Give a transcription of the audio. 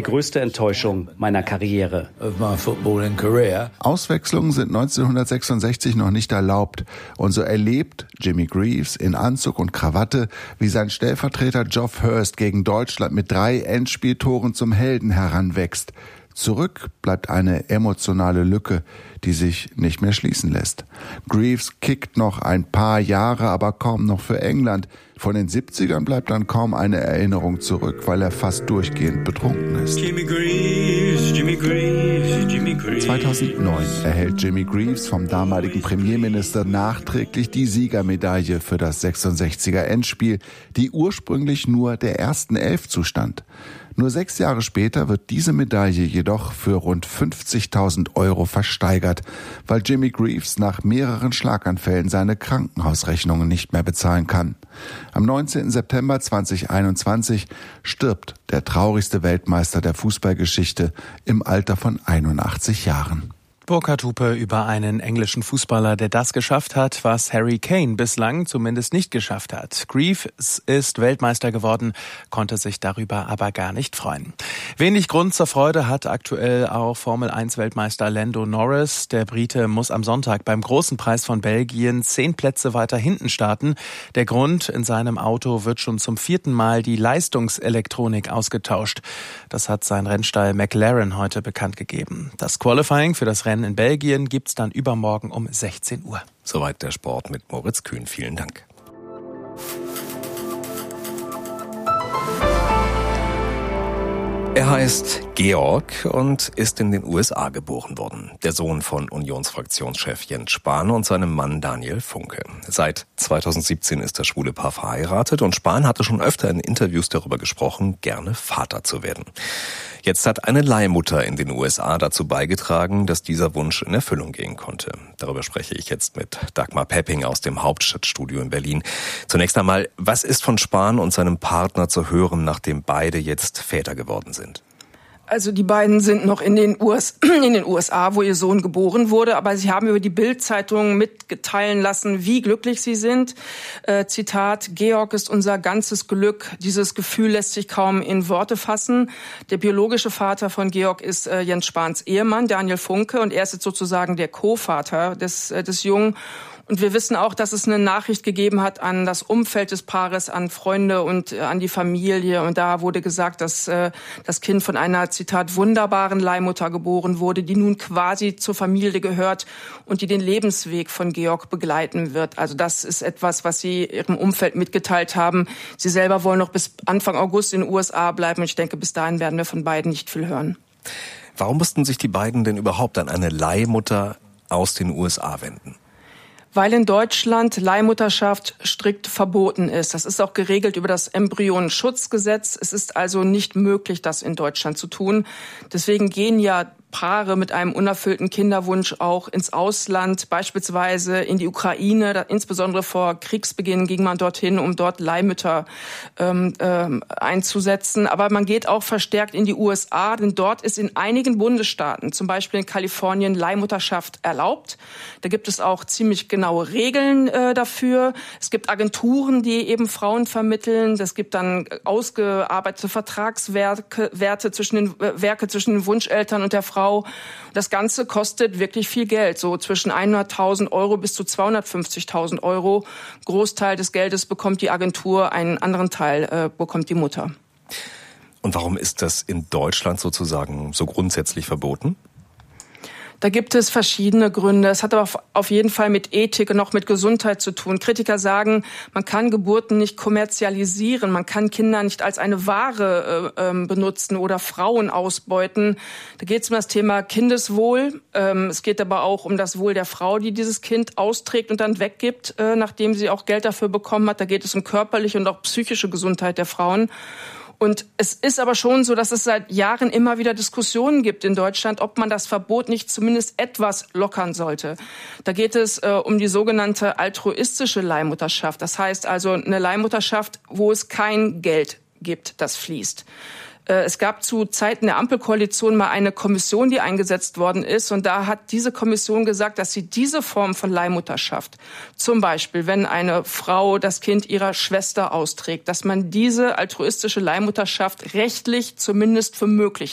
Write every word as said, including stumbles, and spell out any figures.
größte Enttäuschung meiner Karriere. Auswechslungen sind neunzehnhundertsechsundsechzig noch nicht erlaubt. Und so erlebt Jimmy Greaves in Anzug und Krawatte, wie sein Stellvertreter Geoff Hurst gegen Deutschland mit drei Endspieltoren zum Helden heranwächst. Zurück bleibt eine emotionale Lücke, die sich nicht mehr schließen lässt. Greaves kickt noch ein paar Jahre, aber kaum noch für England. Von den siebzigern bleibt dann kaum eine Erinnerung zurück, weil er fast durchgehend betrunken ist. Jimmy Greaves, Jimmy Greaves, Jimmy Greaves. zweitausendneun erhält Jimmy Greaves vom damaligen Premierminister nachträglich die Siegermedaille für das sechsundsechziger Endspiel, die ursprünglich nur der ersten Elf zustand. Nur sechs Jahre später wird diese Medaille jedoch für rund fünfzigtausend Euro versteigert, weil Jimmy Greaves nach mehreren Schlaganfällen seine Krankenhausrechnungen nicht mehr bezahlen kann. Am neunzehnten September zweitausendeinundzwanzig stirbt der traurigste Weltmeister der Fußballgeschichte im Alter von einundachtzig Jahren. Burkhard Hupe über einen englischen Fußballer, der das geschafft hat, was Harry Kane bislang zumindest nicht geschafft hat. Greaves ist Weltmeister geworden, konnte sich darüber aber gar nicht freuen. Wenig Grund zur Freude hat aktuell auch Formel eins Weltmeister Lando Norris. Der Brite muss am Sonntag beim Großen Preis von Belgien zehn Plätze weiter hinten starten. Der Grund: in seinem Auto wird schon zum vierten Mal die Leistungselektronik ausgetauscht. Das hat sein Rennstall McLaren heute bekannt gegeben. Das Qualifying für das Rennen in Belgien gibt's dann übermorgen um sechzehn Uhr. Soweit der Sport mit Moritz Kühn. Vielen Dank. Er heißt Georg und ist in den U S A geboren worden. Der Sohn von Unionsfraktionschef Jens Spahn und seinem Mann Daniel Funke. Seit zweitausendsiebzehn ist das schwule Paar verheiratet und Spahn hatte schon öfter in Interviews darüber gesprochen, gerne Vater zu werden. Jetzt hat eine Leihmutter in den U S A dazu beigetragen, dass dieser Wunsch in Erfüllung gehen konnte. Darüber spreche ich jetzt mit Dagmar Pepping aus dem Hauptstadtstudio in Berlin. Zunächst einmal, was ist von Spahn und seinem Partner zu hören, nachdem beide jetzt Väter geworden sind? Also die beiden sind noch in den, U S, in den U S A, wo ihr Sohn geboren wurde, aber sie haben über die Bild-Zeitung mitgeteilen lassen, wie glücklich sie sind. Äh, Zitat: Georg ist unser ganzes Glück. Dieses Gefühl lässt sich kaum in Worte fassen. Der biologische Vater von Georg ist äh, Jens Spahns Ehemann, Daniel Funke, und er ist jetzt sozusagen der Co-Vater des, äh, des Jungen. Und wir wissen auch, dass es eine Nachricht gegeben hat an das Umfeld des Paares, an Freunde und äh, an die Familie. Und da wurde gesagt, dass äh, das Kind von einer, Zitat, wunderbaren Leihmutter geboren wurde, die nun quasi zur Familie gehört und die den Lebensweg von Georg begleiten wird. Also das ist etwas, was sie ihrem Umfeld mitgeteilt haben. Sie selber wollen noch bis Anfang August in den U S A bleiben. Und ich denke, bis dahin werden wir von beiden nicht viel hören. Warum mussten sich die beiden denn überhaupt an eine Leihmutter aus den U S A wenden? Weil in Deutschland Leihmutterschaft strikt verboten ist. Das ist auch geregelt über das Embryonenschutzgesetz. Es ist also nicht möglich, das in Deutschland zu tun. Deswegen gehen ja Paare mit einem unerfüllten Kinderwunsch auch ins Ausland, beispielsweise in die Ukraine. Da, insbesondere vor Kriegsbeginn ging man dorthin, um dort Leihmütter ähm, ähm, einzusetzen. Aber man geht auch verstärkt in die U S A, denn dort ist in einigen Bundesstaaten, zum Beispiel in Kalifornien, Leihmutterschaft erlaubt. Da gibt es auch ziemlich genaue Regeln äh, dafür. Es gibt Agenturen, die eben Frauen vermitteln. Es gibt dann ausgearbeitete Vertragswerke Werte zwischen den, äh, Werke zwischen den Wunscheltern und der Frau. Das Ganze kostet wirklich viel Geld, so zwischen hunderttausend Euro bis zu zweihundertfünfzigtausend Euro. Großteil des Geldes bekommt die Agentur, einen anderen Teil äh, bekommt die Mutter. Und warum ist das in Deutschland sozusagen so grundsätzlich verboten? Da gibt es verschiedene Gründe. Es hat aber auf jeden Fall mit Ethik und auch mit Gesundheit zu tun. Kritiker sagen, man kann Geburten nicht kommerzialisieren, man kann Kinder nicht als eine Ware äh, benutzen oder Frauen ausbeuten. Da geht es um das Thema Kindeswohl. Ähm, es geht aber auch um das Wohl der Frau, die dieses Kind austrägt und dann weggibt, äh, nachdem sie auch Geld dafür bekommen hat. Da geht es um körperliche und auch psychische Gesundheit der Frauen. Und es ist aber schon so, dass es seit Jahren immer wieder Diskussionen gibt in Deutschland, ob man das Verbot nicht zumindest etwas lockern sollte. Da geht es äh, um die sogenannte altruistische Leihmutterschaft. Das heißt also eine Leihmutterschaft, wo es kein Geld gibt, das fließt. Es gab zu Zeiten der Ampelkoalition mal eine Kommission, die eingesetzt worden ist. Und da hat diese Kommission gesagt, dass sie diese Form von Leihmutterschaft, zum Beispiel wenn eine Frau das Kind ihrer Schwester austrägt, dass man diese altruistische Leihmutterschaft rechtlich zumindest für möglich